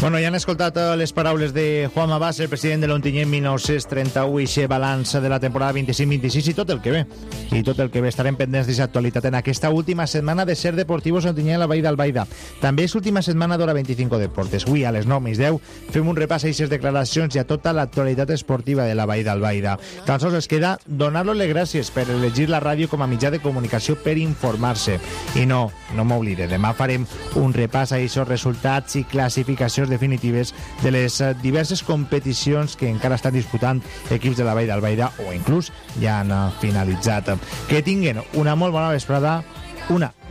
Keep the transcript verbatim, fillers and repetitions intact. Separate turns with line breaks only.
Bueno, ja han escoltat les paraules de Juan Mabas, el president de l'Ontinyent mil nou-cents trenta-u, i aquest balanç de la temporada vint-i-cinc vint-i-sis i tot el que ve. I tot el que ve. Estarem pendents d'aquesta actualitat en aquesta última setmana de Ser Deportivos Ontinyent a la Vall d'Albaida. També és última setmana d'Hora vint-i-cinc Deportes. Avui a les nou menys deu fem un repàs a aquestes declaracions i a tota l'actualitat esportiva de la Vall d'Albaida. Tan sols es queda donar-los les gràcies per elegir la ràdio com a mitjà de comunicació per informar-se. I no, no m'oblide, demà farem un repàs a aquests resultats i classificacions definitives de les diverses competicions que encara estan disputant equips de la Vall d'Albaida o inclús ja han finalitzat. Que tinguen una molt bona vesprada, una